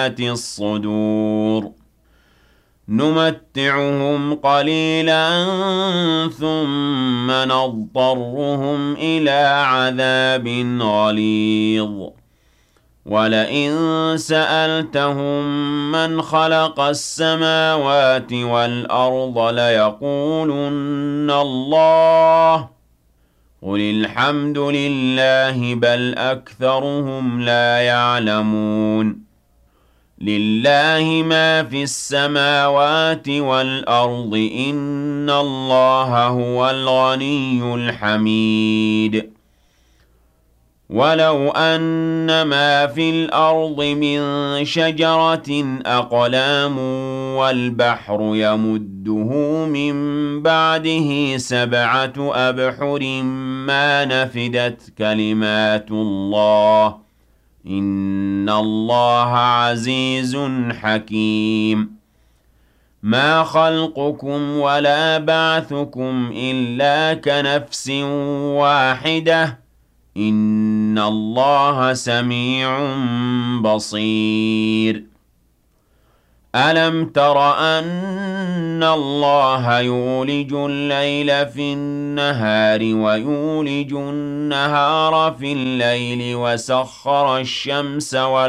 الصدور نمتعهم قليلا ثم نضطرهم إلى عذاب غليظ ولئن سألتهم من خلق السماوات والأرض ليقولن الله قل الحمد لله بل أكثرهم لا يعلمون لله ما في السماوات والأرض إن الله هو الغني الحميد ولو أن ما في الأرض من شجرة أقلام والبحر يمده من بعده 7 أبحر ما نفدت كلمات الله إن الله عزيز حكيم ما خلقكم ولا بعثكم إلا كنفس واحدة إن الله سميع بصير ألم تر أن الله يولج الليل في النهار ويولج النهار في الليل وسخر الشمس والقمر